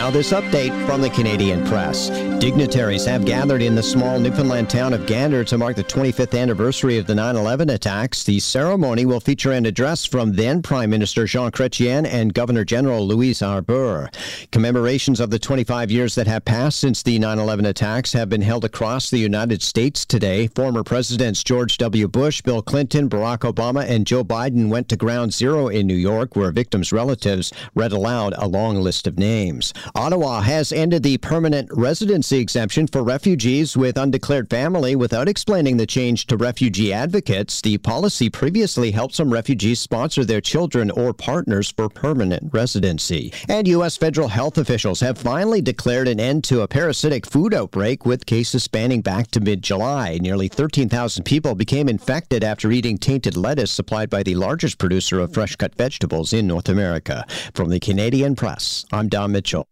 Now this update from the Canadian Press. Dignitaries have gathered in the small Newfoundland town of Gander to mark the 25th anniversary of the 9/11 attacks. The ceremony will feature an address from then Prime Minister Jean Chrétien and Governor General Louis Arbour. Commemorations of the 25 years that have passed since the 9/11 attacks have been held across the United States today. Former Presidents George W. Bush, Bill Clinton, Barack Obama, and Joe Biden went to Ground Zero in New York, where victims' relatives read aloud a long list of names. Ottawa has ended the permanent residency exemption for refugees with undeclared family without explaining the change to refugee advocates. The policy previously helped some refugees sponsor their children or partners for permanent residency. And U.S. federal health officials have finally declared an end to a parasitic food outbreak, with cases spanning back to mid-July. Nearly 13,000 people became infected after eating tainted lettuce supplied by the largest producer of fresh-cut vegetables in North America. From the Canadian Press, I'm Don Mitchell.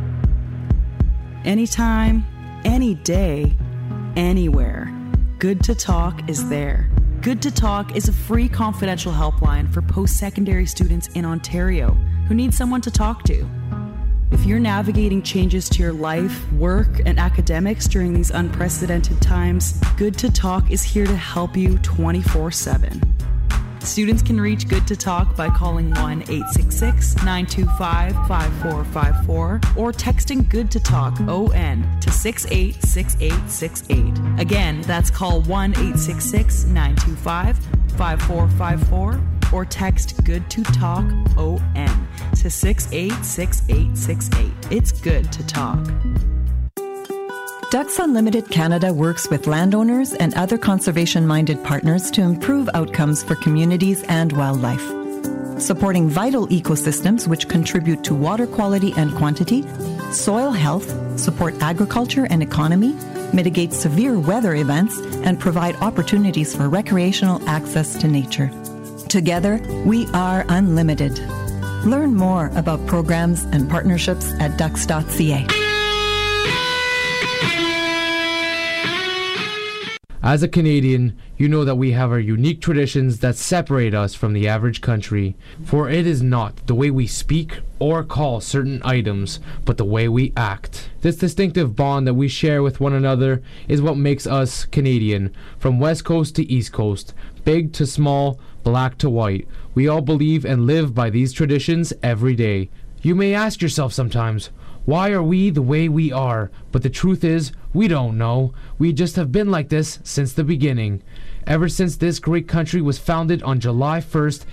Anytime, any day, anywhere. Good to Talk is there. Good to Talk is a free confidential helpline for post-secondary students in Ontario who need someone to talk to. If you're navigating changes to your life, work, and academics during these unprecedented times, Good to Talk is here to help you 24/7. Students can reach Good to Talk by calling 1-866-925-5454 or texting Good to Talk ON to 686868. Again, that's call 1-866-925-5454 or text Good to Talk ON to 686868. It's Good to Talk. Ducks Unlimited Canada works with landowners and other conservation-minded partners to improve outcomes for communities and wildlife. Supporting vital ecosystems which contribute to water quality and quantity, soil health, support agriculture and economy, mitigate severe weather events, and provide opportunities for recreational access to nature. Together, we are unlimited. Learn more about programs and partnerships at ducks.ca. As a Canadian, you know that we have our unique traditions that separate us from the average country. For it is not the way we speak or call certain items, but the way we act. This distinctive bond that we share with one another is what makes us Canadian. From West Coast to East Coast, big to small, black to white, we all believe and live by these traditions every day. You may ask yourself sometimes, why are we the way we are? But the truth is, we don't know. We just have been like this since the beginning. Ever since this great country was founded on July 1st,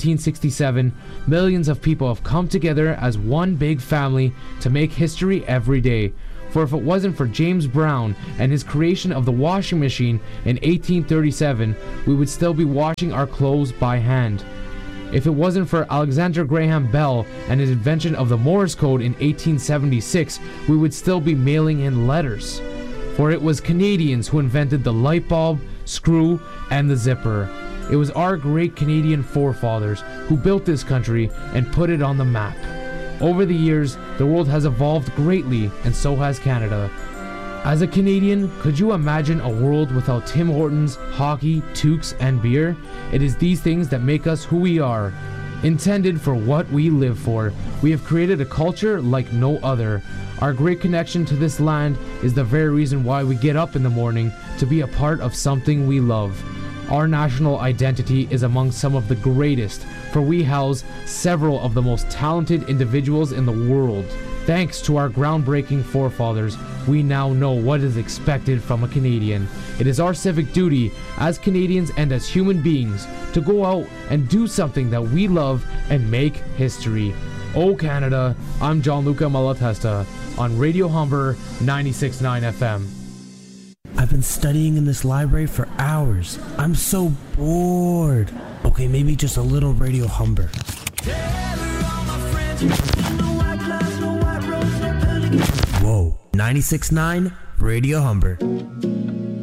1867, millions of people have come together as one big family to make history every day. For if it wasn't for James Brown and his creation of the washing machine in 1837, we would still be washing our clothes by hand. If it wasn't for Alexander Graham Bell and his invention of the Morse code in 1876, we would still be mailing in letters. For it was Canadians who invented the light bulb, screw, and the zipper. It was our great Canadian forefathers who built this country and put it on the map. Over the years, the world has evolved greatly, and so has Canada. As a Canadian, could you imagine a world without Tim Hortons, hockey, toques, and beer? It is these things that make us who we are. Intended for what we live for, we have created a culture like no other. Our great connection to this land is the very reason why we get up in the morning to be a part of something we love. Our national identity is among some of the greatest, for we house several of the most talented individuals in the world. Thanks to our groundbreaking forefathers, we now know what is expected from a Canadian. It is our civic duty as Canadians and as human beings to go out and do something that we love and make history. Oh Canada, I'm Gianluca Malatesta on Radio Humber 96.9 FM. I've been studying in this library for hours. I'm so bored. Okay, maybe just a little Radio Humber. Whoa, 96.9 Radio Humber.